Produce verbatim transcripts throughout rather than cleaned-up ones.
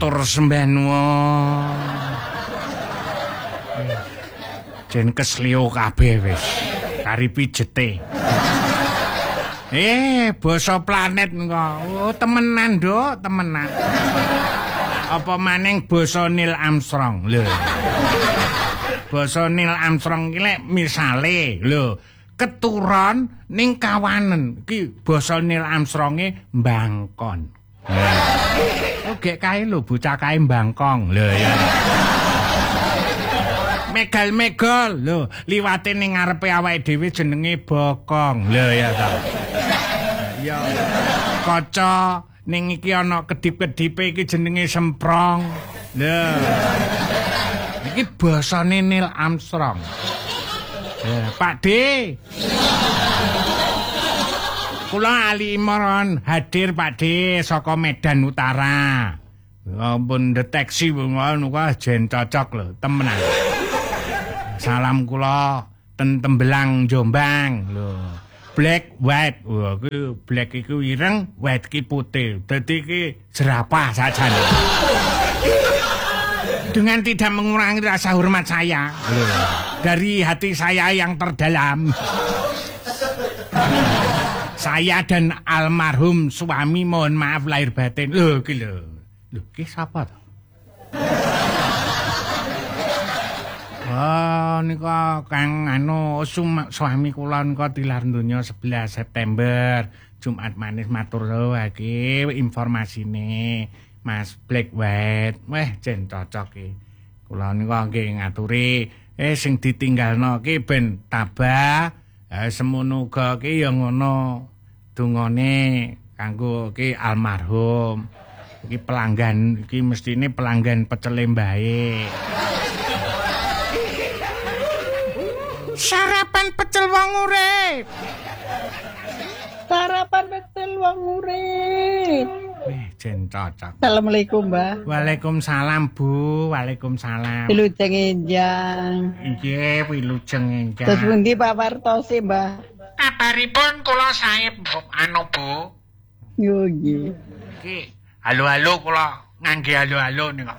matur sembah nuwun. Jen kesleo kabeh wis kari pijete. Eh, basa planet engko. Oh, temenan, Nduk, temenan. Apa maning basa Neil Armstrong. Lho. Basa Neil Armstrong iki lek misale, lho, keturon ning kawanen. Iki basa Neil Armstronge mbangkon. Oke kae lho bocah kae mbangkong. Lho ya. Megal-megal lho, liwate ning ngarepe awake dhewe jenenge bokong. Lho ya ta. Ya kaca ning iki ana kedip-kedipe iki jenenge semprong. Lho. Iki basane Neil Armstrong. Ya, Pak D. Kula Ali Imron hadir Pak D saka Medan Utara. Ampun deteksi ngono kok jen cocok lho, temenan. Salam kula ten Tembelang Jombang lho. Black white. Wah, ku black iku ireng, white ki putih. Dadi ki jerapah saja. Dengan tidak mengurangi rasa hormat saya dari hati saya yang terdalam. Saya dan almarhum suami mohon maaf lahir batin. Loh, ki lho. Loh, ki sapa to? Oh, nika Kang anu suami kula nika tilar donya sebelas September. Jumat manis matur iki informasine Mas Black White. Weh, jen cocok iki. Kula nika nggih ngaturi eh sing ditinggalno ki ben tabah. Eh semono uga ki ya ngono dungane kanggo ki almarhum. Iki pelanggan iki mestine pelanggan pecele mbae. Sarapan pecel wong urip. Sarapan pecel wong urip. Wih, jen cocok. Assalamualaikum, Mbah. Waalaikumsalam, Bu. Waalaikumsalam. Wilujeng enjang. Nggih, wilujeng enjang. Terus pundi Pak Wartosi, Mbah? Kabaripun kula sae, anu, Bu. Yo nggih. Iki halo-halo kula ngangge halo-halo nika.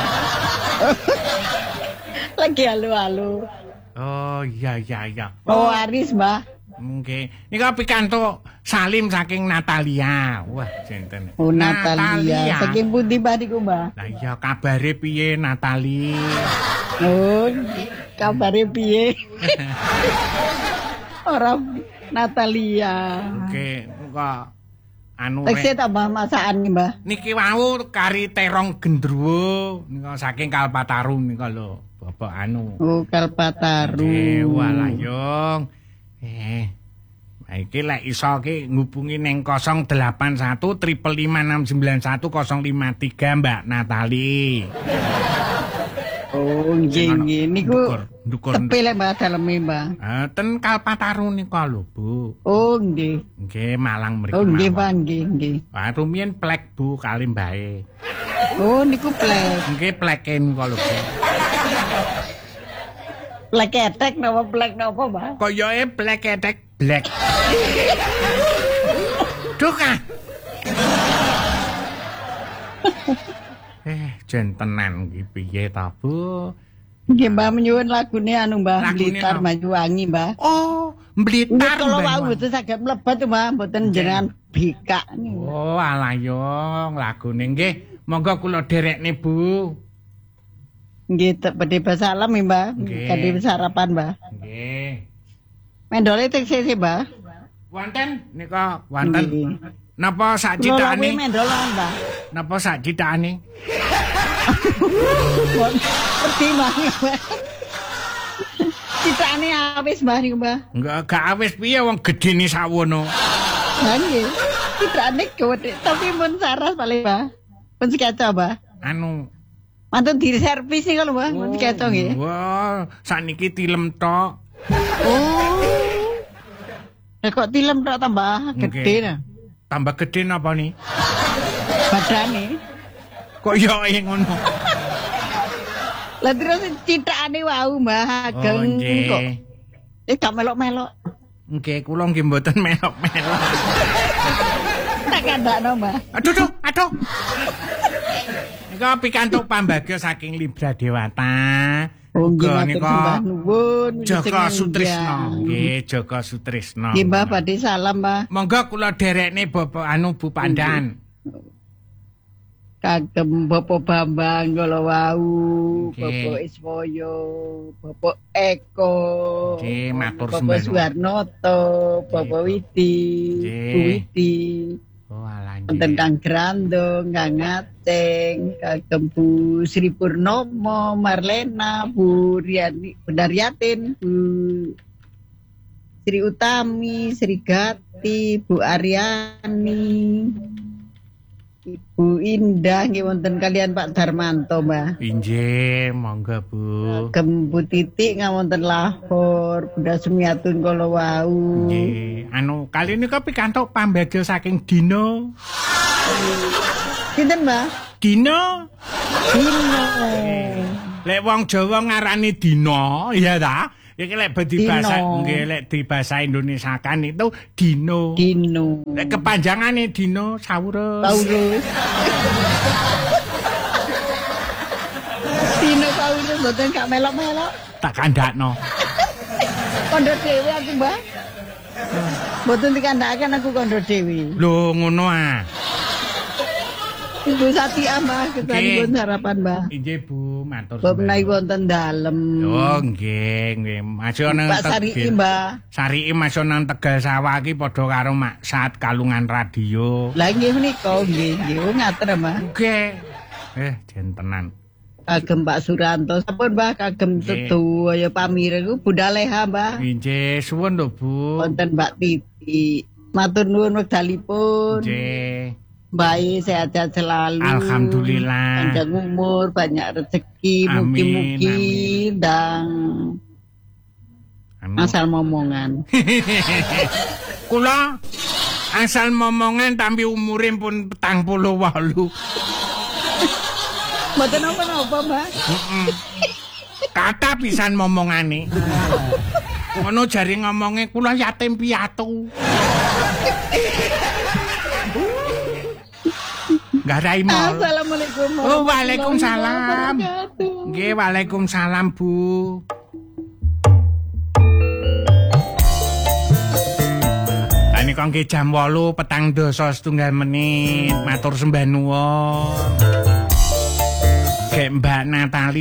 Lagi halo-halo. Oh iya iya iya. Oh Aris, Mbah. Nggih. Nika pikantuk salim saking Natalia. Wah, jenten. Oh Natalia. Saking pundi Mbah niku, Mbah? Lah iya kabare piye Natali? Oh, kabare piye? Orang Natalia. Oke, nika anu Tekse tambah masakan iki, Mbah. Niki wau kari terong gendruwo nika saking Kalpataru nika lho. Bapak anu. Oh, Kalpataru. Dewa layong. Eh. Iki lek iso ki ngubungi ning nol delapan satu lima lima enam sembilan satu nol lima tiga Mbak Natali. Oh, nggih nggih niku tepi lek Mbak daleme, Mbak. Eh, ten Kalpataru nika lho, Bu. Oh, nggih. Nggih, Malang mriki. Oh, nggih, Pak, nggih, nggih. Ah, rumiyin plek Bu kali mbae. Oh, niku plek. Nggih, pleke niku lho, Bu. Plek ketek napa plek napa, Mbak? Koyoke plek ketek black. Duka. Eh, jen tenan iki piye ta, Bu? Nggih, Mbak menyuwun lagune anu, Mbah, Blitar Banyuwangi, Mbah. Oh, Blitar. Kalau wau mboten saged mlebet, Mbah, mboten jenengan bikak niku. Oh, alayong lagune nggih. Monggo kula derekne, Bu. Nggih, badhe salam ya, Mbah. Badhe sarapan, Mbah. Nggih. Mendole tekse, Mbah. Wonten nika wonten. Napa sak cithakane? Kula mendolan, Mbah. Napa sak cithakane? Pertimbangan, Mbah. Cithakane awis, Mbah niku, Mbah. Enggak gak awis piye wong gedene sawono. Ha nggih. Cithakane gede, tapi mun saras paling, Mbah. Pun sekaca, Mbah. Anu mantun di servis iki lho, Mbah. Mun sekaca nggih. Wah, sakniki tilem tok. Oh. Eh kok tilem tok tambah gede ta? Tambah gede napa nih? Badane. Kok yo ngono. Lah terus cithakane wau, Mbah, ageng kok. Eh gak melok-melok. Nggih, kula nggih mboten melok-melok. Tak kandakno, Mbah. Aduh, aduh, aduh. Nika pikantuk pambagyo saking Libra Dewata. Uga nika nuwun Joko Sutrisno. Nggih, Joko Sutrisno. Nggih, Mbah, badhe salam, Mbah. Monggo kula derekne Bapak anu Bu Pandan. Kagem Bapak Bambang kala wau, Bapak Iswoyo, Bapak Eko, Nggih, matur Bapak sembah. Suwarnoto, Bapak Widi, Bu Widi. Oh, alah nggih. Wonten Kang Grandong, Kang Ateng, kagem Bu Sri Purnomo, Marlena, Bu Riani, Bu Daryatin, Bu Sri Utami, Sri Gati, Bu Aryani, Ibu Indah, nggih wonten kalian Pak Darmanto, Mbah. Inggih, monggo Bu. Kagem Bu Titik ngawonten Lahor, Bunda Sumiatun kala wau. Nggih, anu kali nika pikantuk pambagyo saking Dino. Sinten, Mbah? Dino. Dino. Lek wong Jawa ngarani Dino, iya ta? Iki lek bedi bahasa nggih lek di bahasa Indonesiakan itu Dino. Dino. Lek kepanjangane Dino Saurus. Saurus. Dino Saurus mboten gak melok-melok. Tak kandakno. Kondo dhewe aku, Mbah. Mboten dikandhakaken aku kondo dhewe. Lho ngono ah. Ibu Satia, Mbah, kesanipun sarapan, Mbah. Inggih Bu, matur Bob menawi wonten dalem. Oh nggih, nggih. Masih ana Pak Sariki, Mbah. Sariki masih ana Tegal Sawah iki padha karo Mak Saat Kalungan Radio. Lah nggih menika nggih, nggih ngaten, Mbah. Nggih. Eh, jentenan. Kagem Pak Suranto, sampun Mbah, kagem Tetu ya pamire ku Bunda Leha, Mbah. Nggih, suwun lho Bu. Wonten Mbak Titi. Matur nuwun wekdalipun. Nggih. Baik, sehat-sehat selalu. Alhamdulillah. Panjang umur, banyak rezeki, mugi-mugi dan Anu. asal momongan. Kula asal momongan tapi umure pun petang puluh walu. Mboten napa-napa, Mbak. Heeh. Kata pisan momongane. Ngono jari ngomongnya kula yatim piatu. Garai mall. Assalamualaikum. Oh, waalaikumsalam. Nggih, waalaikumsalam, Bu. Tani kok nggih jam wolu petang dasa setunggal menit. Matur sembah nuwun. Gek Mbak Natali